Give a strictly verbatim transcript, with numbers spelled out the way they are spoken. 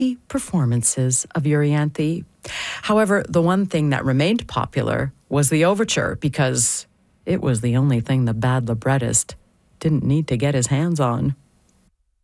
performances of Euryanthe. However, the one thing that remained popular was the overture, because it was the only thing the bad librettist didn't need to get his hands on.